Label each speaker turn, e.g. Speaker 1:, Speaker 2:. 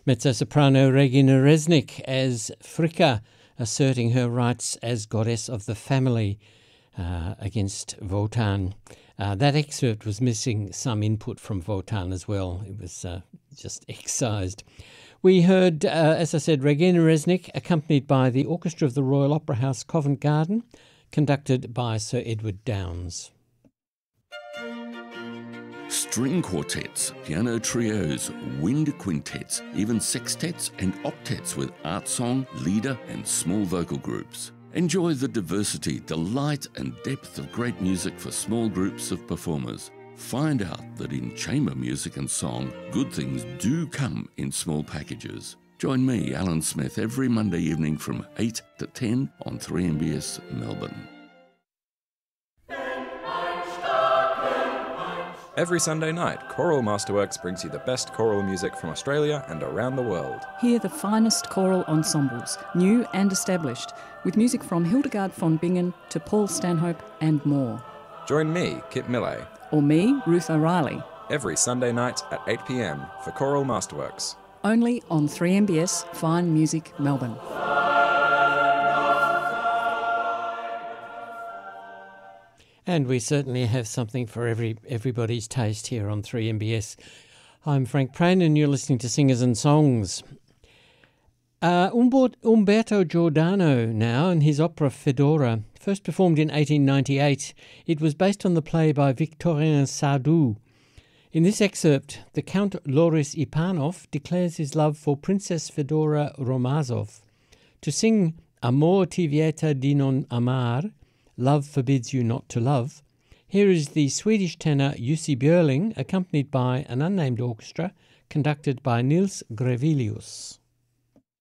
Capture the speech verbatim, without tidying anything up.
Speaker 1: Mezzo-soprano Regina Resnick as Fricka, asserting her rights as goddess of the family uh, against Wotan. Uh, that excerpt was missing some input from Wotan as well. It was uh, just excised. We heard, uh, as I said, Regina Resnick, accompanied by the Orchestra of the Royal Opera House Covent Garden, conducted by Sir Edward Downes.
Speaker 2: String quartets, piano trios, wind quintets, even sextets and octets with art song, leader and small vocal groups. Enjoy the diversity, delight and depth of great music for small groups of performers. Find out that in chamber music and song, good things do come in small packages. Join me, Alan Smith, every Monday evening from eight to ten on three M B S Melbourne.
Speaker 3: Every Sunday night, Choral Masterworks brings you the best choral music from Australia and around the world.
Speaker 4: Hear the finest choral ensembles, new and established, with music from Hildegard von Bingen to Paul Stanhope and more.
Speaker 3: Join me, Kit Millay,
Speaker 4: Or me, Ruth O'Reilly.
Speaker 3: every Sunday night at eight p m for Choral Masterworks.
Speaker 4: Only on three M B S Fine Music Melbourne.
Speaker 1: And we certainly have something for every everybody's taste here on three M B S. I'm Frank Prain and you're listening to Singers and Songs. Uh, Umberto Giordano now and his opera Fedora, first performed in eighteen ninety-eight. It was based on the play by Victorien Sardou. In this excerpt, the Count Loris Ipanov declares his love for Princess Fedora Romazov. To sing Amor ti vieta di non amar, Love Forbids You Not to Love, here is the Swedish tenor Jussi Björling, accompanied by an unnamed orchestra conducted by Nils Grevelius.